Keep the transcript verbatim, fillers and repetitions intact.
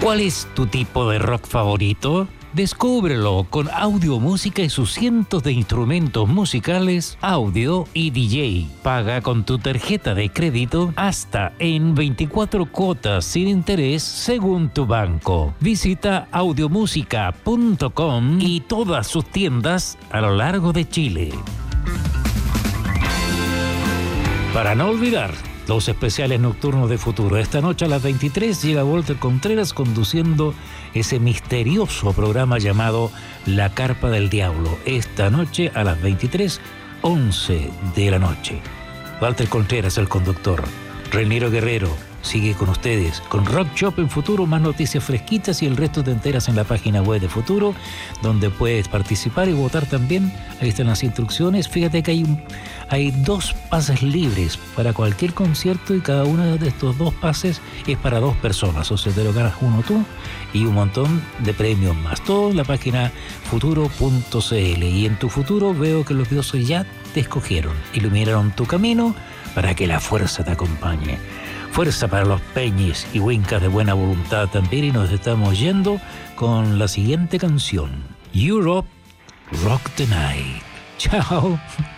¿Cuál es tu tipo de rock favorito? Descúbrelo con audio, música y sus cientos de instrumentos musicales, audio y D J. Paga con tu tarjeta de crédito hasta en veinticuatro cuotas sin interés según tu banco. Visita audiomúsica punto com y todas sus tiendas a lo largo de Chile. Para no olvidar los especiales nocturnos de Futuro. Esta noche a las veintitrés llega Walter Contreras conduciendo ese misterioso programa llamado La Carpa del Diablo. Esta noche a las veintitrés, once de la noche. Walter Contreras, el conductor. Reiniero Guerrero sigue con ustedes con Rock Shop en Futuro, más noticias fresquitas y el resto te enteras en la página web de Futuro, donde puedes participar y votar también. Ahí están las instrucciones. Fíjate que hay, un, hay dos pases libres para cualquier concierto y cada uno de estos dos pases es para dos personas. O sea, te lo ganas uno tú y un montón de premios más. Todo en la página futuro punto c l. Y en tu futuro veo que los dioses ya te escogieron, iluminaron tu camino para que la fuerza te acompañe. Fuerza para los peñis y huincas de buena voluntad también, y nos estamos yendo con la siguiente canción, Europe Rock the Night. Chao.